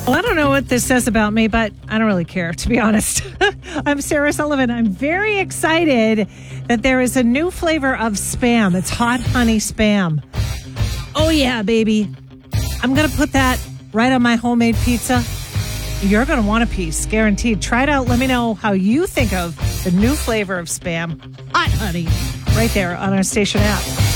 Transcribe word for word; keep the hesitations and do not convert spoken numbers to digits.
Well, I don't know what this says about me, but I don't really care, to be honest. I'm Sarah Sullivan. I'm very excited that there is a new flavor of Spam. It's hot honey Spam. Oh, yeah, baby. I'm going to put that right on my homemade pizza. You're going to want a piece, guaranteed. Try it out. Let me know how you think of the new flavor of Spam. Hot honey. Right there on our station app.